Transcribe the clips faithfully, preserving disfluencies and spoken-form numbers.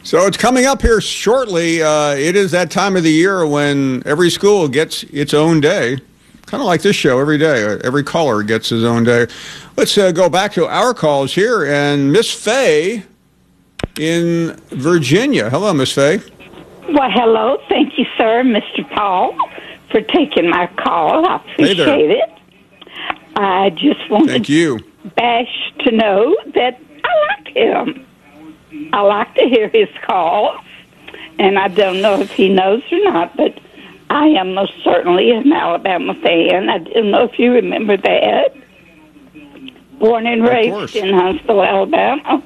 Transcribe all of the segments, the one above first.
So it's coming up here shortly. Uh, it is that time of the year when every school gets its own day, kind of like this show every day. Every caller gets his own day. Let's uh, go back to our calls here. And Miss Faye in Virginia. Hello, Miss Faye. Well, hello. Thank you, sir, Mister Paul, for taking my call. I appreciate hey it. I just wanted Thank you. Bash to know that I like him. I like to hear his calls, and I don't know if he knows or not, but I am most certainly an Alabama fan. I don't know if you remember that. Born and raised in Huntsville, Alabama.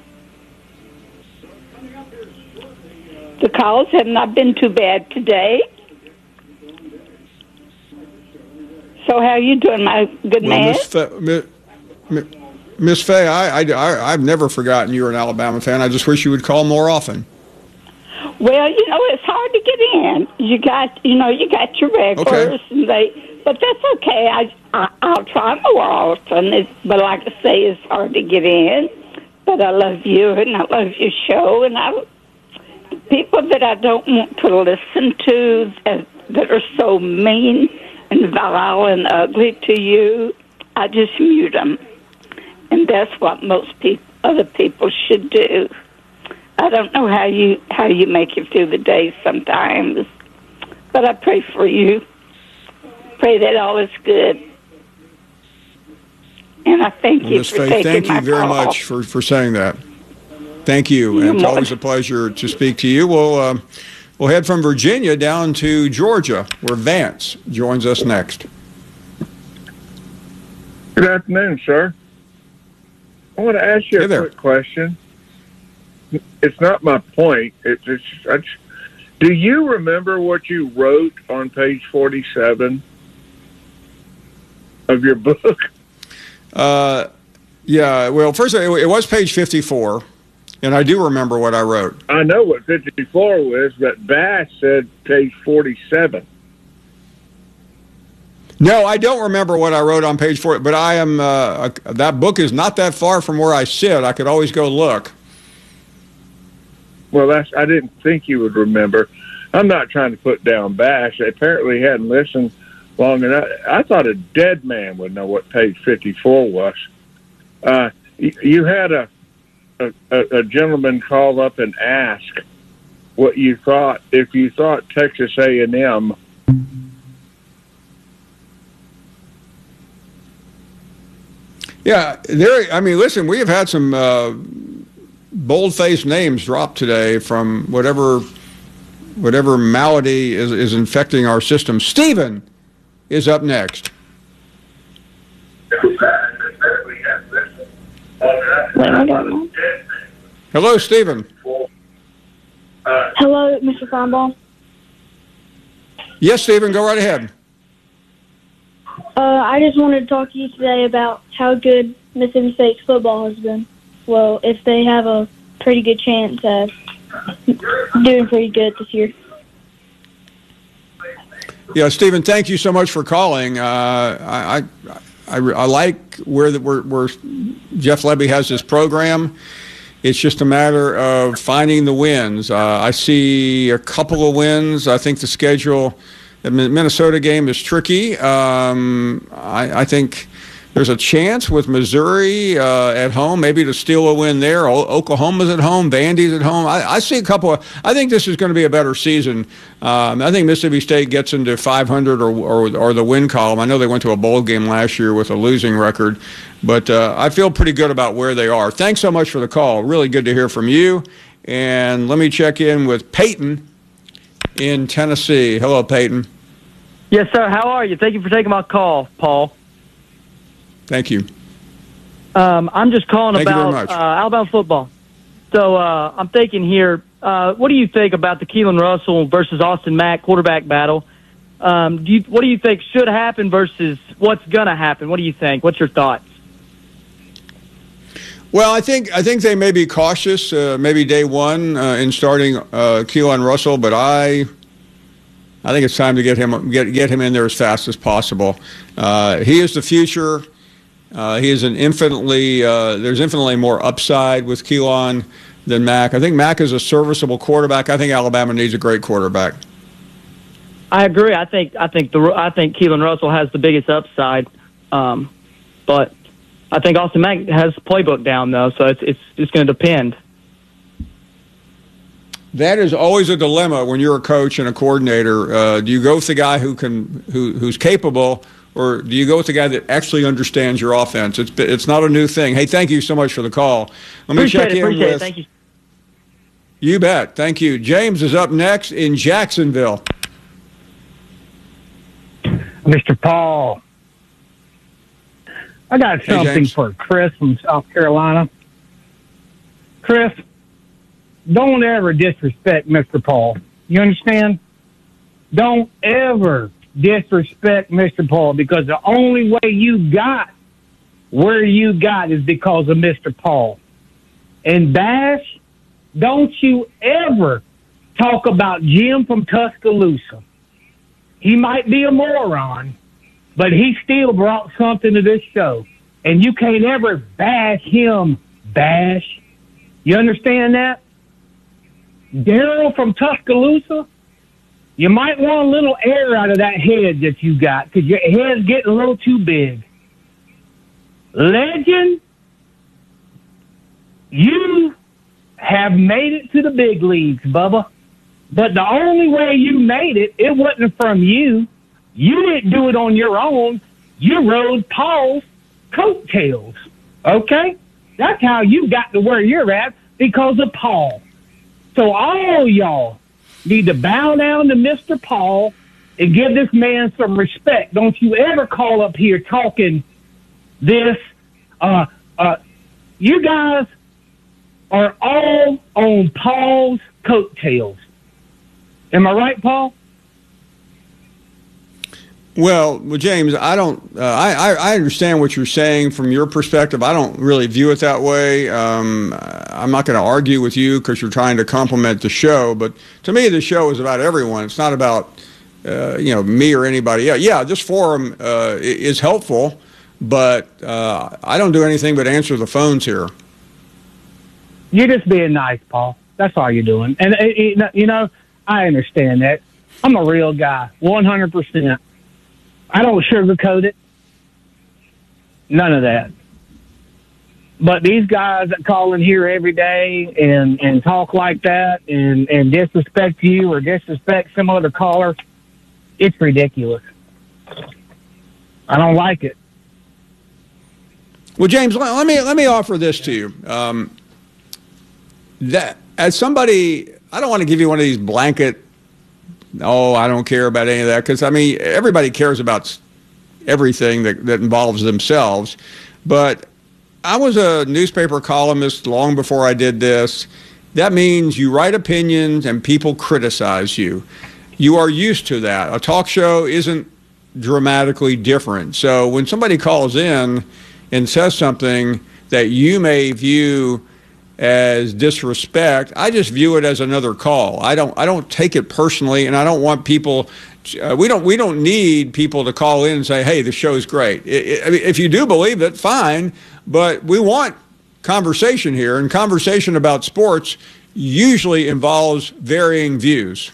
The calls have not been too bad today. So how are you doing, my good well, man? Miss Fa- Miss, Miss Faye, I, I, I, I've never forgotten you're an Alabama fan. I just wish you would call more often. Well, you know, it's hard to get in. You got, you know, you got your regulars, okay. and they, but that's okay. I, I I'll try more often. It's, but like I say, it's hard to get in. But I love you, and I love your show, and I people that I don't want to listen to that, that are so mean and vile and ugly to you, I just mute them. And that's what most people, other people should do. I don't know how you how you make it through the day sometimes, but I pray for you. Pray that all is good. And I thank well, you Miz for Faye, taking thank my you very call. much for, for saying that. Thank you, You're and it's more- always a pleasure to speak to you. We'll, uh, we'll head from Virginia down to Georgia, where Vance joins us next. Good afternoon, sir. I want to ask you Hey a there. quick question. It's not my point. It's, it's, it's, do you remember what you wrote on page forty-seven of your book? Uh, yeah, well, first, it, it was page fifty-four, and I do remember what I wrote. I know what fifty-four was, but Bass said page forty-seven. No, I don't remember what I wrote on page four, but I am, uh, that book is not that far from where I sit. I could always go look. Well, that's, I didn't think you would remember. I'm not trying to put down Bash. Apparently he hadn't listened long enough. I thought a dead man would know what page fifty-four was. Uh, you, you had a, a, a gentleman call up and ask what you thought, if you thought Texas A and M Yeah, there. I mean, listen, we have had some uh, bold-faced names dropped today from whatever whatever malady is, is infecting our system. Stephen is up next. Hello, Stephen. Hello, Mister Feinbaum. Yes, Stephen, go right ahead. Uh, I just wanted to talk to you today about how good Mississippi State's football has been. Well, if they have a pretty good chance at doing pretty good this year. Yeah, Stephen, thank you so much for calling. Uh, I, I, I, I like where, the, where, where Jeff Lebby has this program. It's just a matter of finding the wins. Uh, I see a couple of wins. I think the schedule, the Minnesota game is tricky. Um, I, I think there's a chance with Missouri uh, at home, maybe to steal a win there. O- Oklahoma's at home, Vandy's at home. I, I see a couple of, I think this is going to be a better season. Um, I think Mississippi State gets into five hundred or, or, or the win column. I know they went to a bowl game last year with a losing record, but uh, I feel pretty good about where they are. Thanks so much for the call. Really good to hear from you. And let me check in with Peyton in Tennessee. Hello, Peyton. Yes, sir. How are you? Thank you for taking my call, Paul. Thank you. Um, I'm just calling Thank you very about much. uh, Alabama football. So uh, I'm thinking here, uh, what do you think about the Keelan Russell versus Austin Mack quarterback battle? Um, do you, what do you think should happen versus what's going to happen? What do you think? What's your thoughts? Well, I think I think they may be cautious, uh, maybe day one uh, in starting uh, Keelan Russell, but I I think it's time to get him get get him in there as fast as possible. Uh, he is the future. Uh, he is an infinitely uh, there's infinitely more upside with Keelan than Mack. I think Mack is a serviceable quarterback. I think Alabama needs a great quarterback. I agree. I think I think the I think Keelan Russell has the biggest upside, um, but I think Austin Mack has the playbook down though, so it's it's it's going to depend. That is always a dilemma when you're a coach and a coordinator. Uh, do you go with the guy who can who who's capable, or do you go with the guy that actually understands your offense? It's it's not a new thing. Hey, thank you so much for the call. Let me appreciate check it, in appreciate with. It. Thank you. You bet. Thank you. James is up next in Jacksonville. Mister Paul, I got Hey, something James. for Chris from South Carolina. Chris, don't ever disrespect Mister Paul. You understand? Don't ever disrespect Mister Paul, because the only way you got where you got is because of Mister Paul. And Bash, don't you ever talk about Jim from Tuscaloosa. He might be a moron, but he still brought something to this show. And you can't ever bash him, Bash. You understand that? Daryl from Tuscaloosa, you might want a little air out of that head that you got, because your head's getting a little too big. Legend, you have made it to the big leagues, Bubba. But the only way you made it, it wasn't from you. You didn't do it on your own. You rode Paul's coattails, okay? That's how you got to where you're at, because of Paul. So all y'all need to bow down to Mister Paul and give this man some respect. Don't you ever call up here talking this. Uh, uh, you guys are all on Paul's coattails. Am I right, Paul? Well, well, James, I don't. Uh, I, I understand what you're saying from your perspective. I don't really view it that way. Um, I'm not going to argue with you because you're trying to compliment the show. But to me, the show is about everyone. It's not about uh, you know me or anybody else. Yeah, this forum uh, is helpful, but uh, I don't do anything but answer the phones here. You're just being nice, Paul. That's all you're doing. And uh, you know, I understand that. I'm a real guy, one hundred percent. I don't sugarcoat it. None of that. But these guys that call in here every day and, and talk like that and, and disrespect you or disrespect some other caller, it's ridiculous. I don't like it. Well, James, let, let me let me offer this to you. Um, that as somebody, I don't want to give you one of these blanket, oh, I don't care about any of that, because, I mean, everybody cares about everything that, that involves themselves. But I was a newspaper columnist long before I did this. That means you write opinions and people criticize you. You are used to that. A talk show isn't dramatically different. So when somebody calls in and says something that you may view as disrespect, I just view it as another call. I don't I don't take it personally, and I don't want people uh, we don't we don't need people to call in and say, hey, the show's great. It, it, I mean, if you do believe it, fine, but we want conversation here, and conversation about sports usually involves varying views.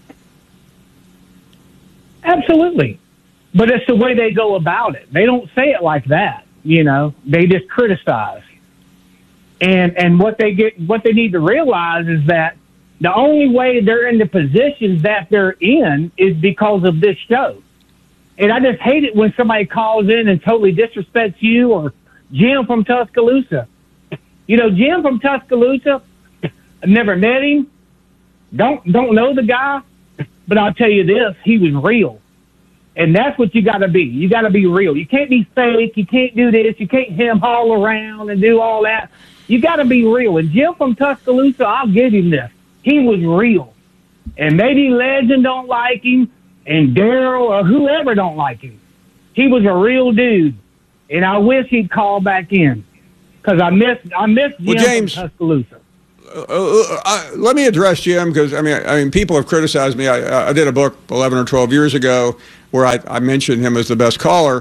Absolutely. But it's the way they go about it. They don't say it like that, you know. They just criticize. And and what they get, what they need to realize is that the only way they're in the positions that they're in is because of this show. And I just hate it when somebody calls in and totally disrespects you or Jim from Tuscaloosa. You know, Jim from Tuscaloosa, I've never met him, don't don't know the guy, but I'll tell you this, he was real. And that's what you got to be. You got to be real. You can't be fake. You can't do this. You can't hem haul around and do all that. You got to be real. And Jim from Tuscaloosa, I'll give him this. He was real. And maybe Legend don't like him, and Daryl or whoever don't like him. He was a real dude. And I wish he'd call back in, because I miss I miss Jim Well, James, from Tuscaloosa. Uh, uh, uh, let me address Jim, because I mean, I, I mean, people have criticized me. I, I did a book eleven or twelve years ago where I, I mentioned him as the best caller.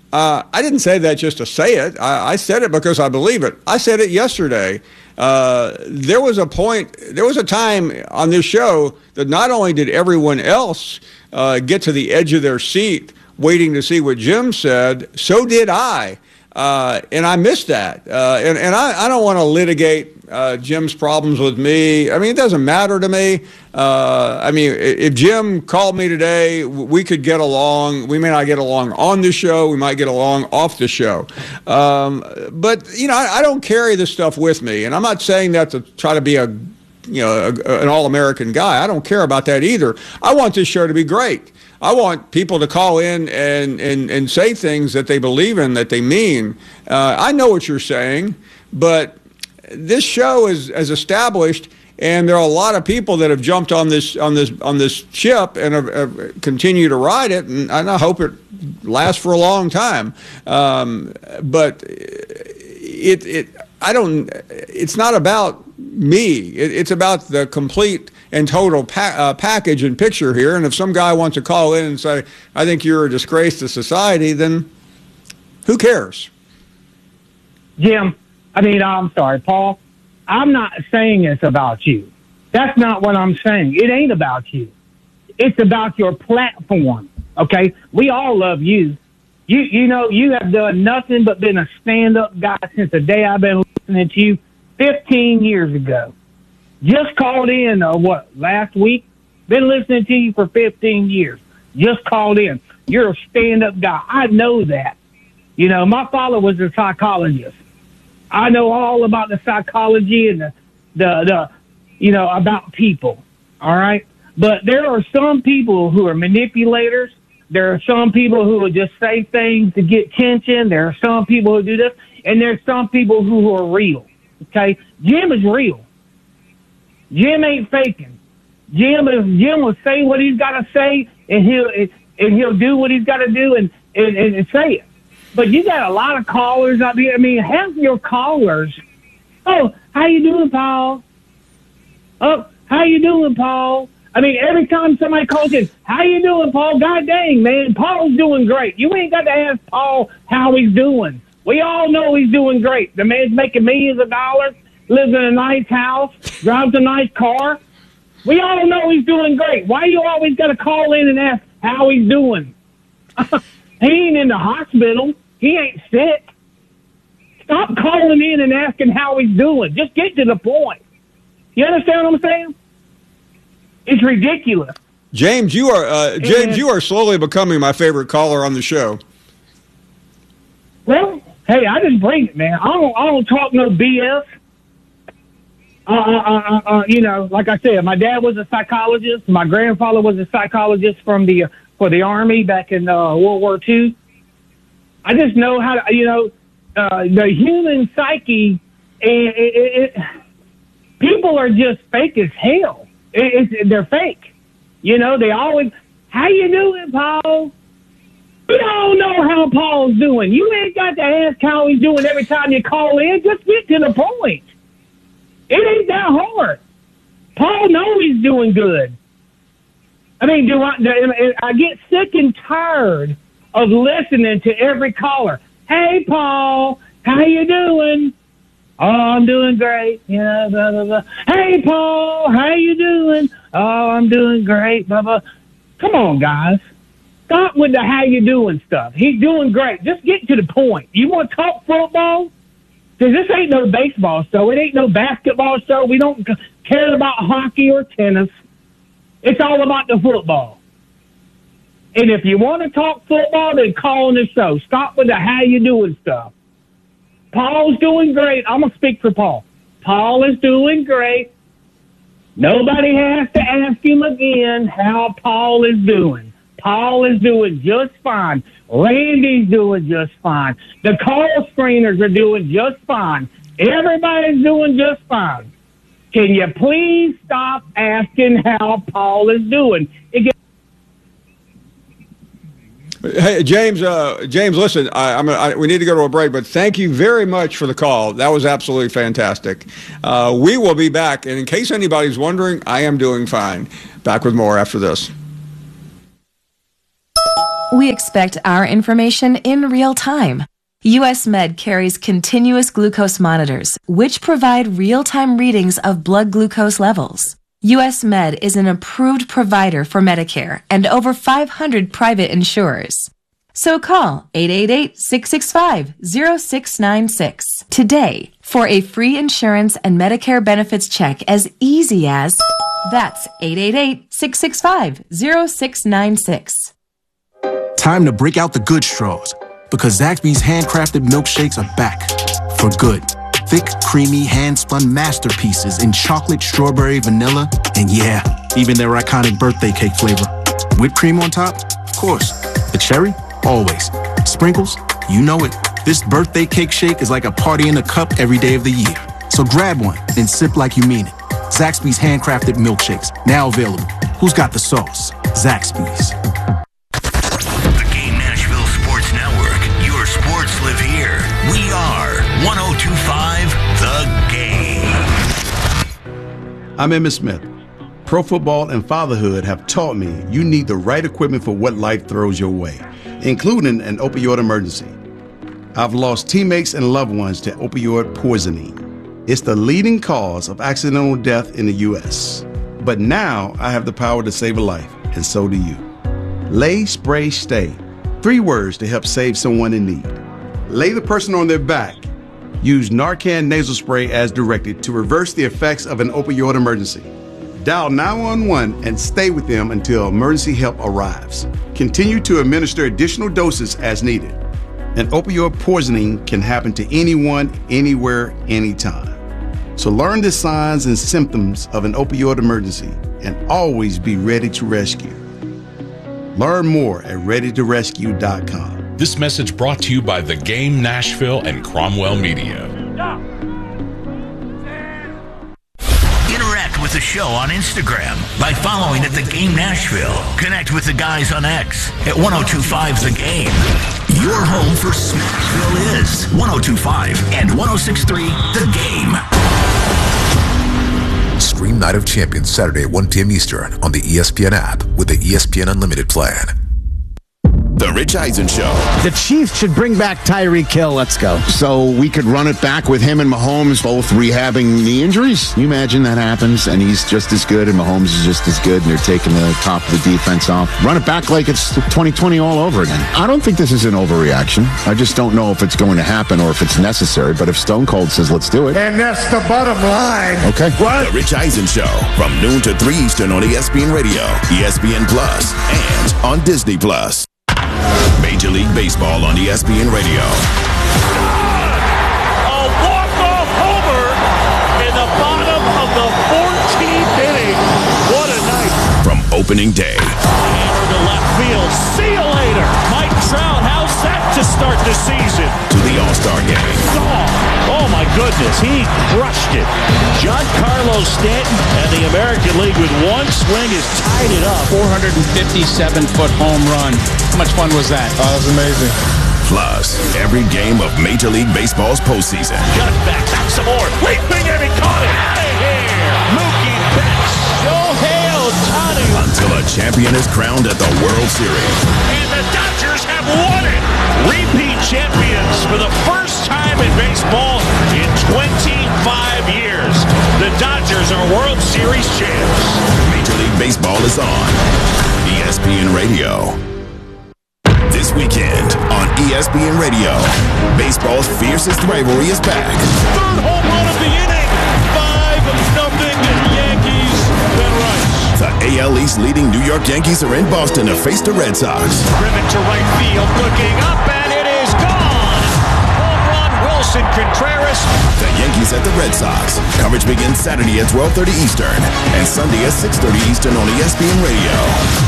Uh, I didn't say that just to say it. I, I said it because I believe it. I said it yesterday. Uh, there was a point, there was a time on this show that not only did everyone else uh, get to the edge of their seat waiting to see what Jim said, so did I. Uh, and I missed that. Uh, and and I, I don't want to litigate uh, Jim's problems with me. I mean, it doesn't matter to me. Uh, I mean, if Jim called me today, we could get along. We may not get along on the show. We might get along off the show. Um, but, you know, I, I don't carry this stuff with me. And I'm not saying that to try to be a, you know, a, an all-American guy. I don't care about that either. I want this show to be great. I want people to call in and, and, and say things that they believe in, that they mean. Uh, I know what you're saying, but this show is, is established, and there are a lot of people that have jumped on this on this on this ship and have, have continue to ride it, and I hope it lasts for a long time. Um, but it it I don't. It's not about me. It, it's about the complete and total pa- uh, package and picture here. And if some guy wants to call in and say, I think you're a disgrace to society, then who cares? Jim, I mean, I'm sorry, Paul. I'm not saying it's about you. That's not what I'm saying. It ain't about you. It's about your platform, okay? We all love you. You you know, you have done nothing but been a stand-up guy since the day I've been listening to you fifteen years ago. Just called in, uh, what, last week? Been listening to you for fifteen years. Just called in. You're a stand-up guy. I know that. You know, my father was a psychologist. I know all about the psychology and the, the, the, you know, about people. All right? But there are some people who are manipulators. There are some people who will just say things to get attention. There are some people who do this. And there's some people who are real. Okay? Jim is real. Jim ain't faking. Jim is Jim will say what he's got to say, and he'll and he'll do what he's got to do, and, and and say it. But you got a lot of callers out here. I mean, half your callers. Oh, how you doing, Paul? Oh, how you doing, Paul? I mean, every time somebody calls in, how you doing, Paul? God dang, man, Paul's doing great. You ain't got to ask Paul how he's doing. We all know he's doing great. The man's making millions of dollars. Lives in a nice house, drives a nice car. We all know he's doing great. Why you always got to call in and ask how he's doing? He ain't in the hospital. He ain't sick. Stop calling in and asking how he's doing. Just get to the point. You understand what I'm saying? It's ridiculous. James, you are uh, James, and, you are slowly becoming my favorite caller on the show. Well, hey, I just bring it, man. I don't, I don't talk no B S. Uh, uh, uh, uh, you know, like I said, my dad was a psychologist. My grandfather was a psychologist from the uh, for the Army back in uh, World War Two. I just know how to, you know, uh, the human psyche. It, it, it, people are just fake as hell. It, it, they're fake. You know, they always, how you doing, Paul? We all know how Paul's doing. You ain't got to ask how he's doing every time you call in. Just get to the point. It ain't that hard. Paul knows he's doing good. I mean, do I, do, I get sick and tired of listening to every caller. Hey, Paul, how you doing? Oh, I'm doing great. Yeah, blah, blah, blah. Hey, Paul, how you doing? Oh, I'm doing great. Blah, blah. Come on, guys. Stop with the how you doing stuff. He's doing great. Just get to the point. You want to talk football? Because this ain't no baseball show. It ain't no basketball show. We don't care about hockey or tennis. It's all about the football. And if you want to talk football, then call on the show. Stop with the how you doing stuff. Paul's doing great. I'm going to speak for Paul. Paul is doing great. Nobody has to ask him again how Paul is doing. Paul is doing just fine. Randy's doing just fine. The call screeners are doing just fine. Everybody's doing just fine. Can you please stop asking how Paul is doing? It gets- Hey, James, uh, James, listen, I, I'm, I, we need to go to a break, but thank you very much for the call. That was absolutely fantastic. Uh, we will be back, and in case anybody's wondering, I am doing fine. Back with more after this. We expect our information in real time. U S Med carries continuous glucose monitors, which provide real-time readings of blood glucose levels. U S Med is an approved provider for Medicare and over five hundred private insurers. So call eight eight eight, six six five, zero six nine six today for a free insurance and Medicare benefits check as easy as that's eight eight eight, six six five, zero six nine six. Time to break out the good straws, because Zaxby's handcrafted milkshakes are back for good. Thick, creamy, hand-spun masterpieces in chocolate, strawberry, vanilla, and yeah, even their iconic birthday cake flavor. Whipped cream on top? Of course. The cherry? Always. Sprinkles? You know it. This birthday cake shake is like a party in a cup every day of the year. So grab one and sip like you mean it. Zaxby's handcrafted milkshakes, now available. Who's got the sauce? Zaxby's. The Game Nashville Sports Network. Your sports live here. We are one oh two point five The Game. I'm Emmitt Smith. Pro football and fatherhood have taught me you need the right equipment for what life throws your way, including an opioid emergency. I've lost teammates and loved ones to opioid poisoning. It's the leading cause of accidental death in the U S. But now I have the power to save a life, and so do you. Lay, Spray, Stay. Three words to help save someone in need. Lay the person on their back. Use Narcan nasal spray as directed to reverse the effects of an opioid emergency. Dial nine one one and stay with them until emergency help arrives. Continue to administer additional doses as needed. And opioid poisoning can happen to anyone, anywhere, anytime. So learn the signs and symptoms of an opioid emergency and always be ready to rescue. Learn more at ready to rescue dot com. This message brought to you by The Game Nashville and Cromwell Media. Interact with the show on Instagram by following at The Game Nashville. Connect with the guys on X at one oh two point five The Game. Your home for Smashville is one oh two point five and one oh six point three The Game. Stream Night of Champions Saturday at one p.m. Eastern on the E S P N app with the E S P N Unlimited plan. The Rich Eisen Show. The Chiefs should bring back Tyreek Hill. Let's go. So we could run it back with him and Mahomes both rehabbing knee injuries. Can you imagine that happens and he's just as good and Mahomes is just as good and they're taking the top of the defense off? Run it back like it's twenty twenty all over again. I don't think this is an overreaction. I just don't know if it's going to happen or if it's necessary. But if Stone Cold says let's do it. And that's the bottom line. Okay. What? The Rich Eisen Show from noon to three Eastern on E S P N Radio, E S P N Plus, and on Disney Plus. Major League Baseball on E S P N Radio. A walk-off homer in the bottom of the fourteenth inning. What a night. From opening day. Hammer to left field. See you later. Mike Trout, how's that to start the season? To the All-Star Game. Oh, oh my goodness, he crushed it. Giancarlo Stanton and the American League with one swing has tied it up. four hundred fifty-seven foot home run. How much fun was that? Oh, that was amazing. Plus, every game of Major League Baseball's postseason. Got it back, back some more. Leaping and he caught it. Out of here. Mookie Betts. Shohei Ohtani. Until a champion is crowned at the World Series. And the Dodgers have won it. Repeat champions for the first time in baseball in twenty-five years. The Dodgers are World Series champs. Major League Baseball is on E S P N Radio. This weekend on E S P N Radio, baseball's fiercest rivalry is back. Third home run of the inning. Five nothing Yankees. Ben Rice. The A L East leading New York Yankees are in Boston to face the Red Sox. Driven to right field, looking up, and it is gone. Home run, Wilson Contreras. The Yankees at the Red Sox. Coverage begins Saturday at twelve thirty Eastern and Sunday at six thirty Eastern on E S P N Radio.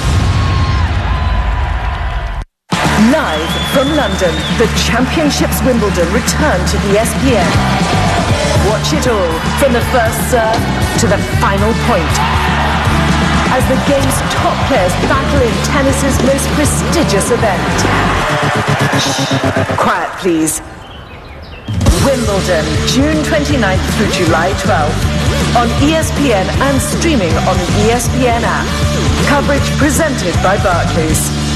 Live from London, the Championships Wimbledon return to E S P N. Watch it all from the first serve to the final point. As the game's top players battle in tennis's most prestigious event. Quiet, please. Wimbledon, June twenty-ninth through July twelfth. On E S P N and streaming on the E S P N app. Coverage presented by Barclays.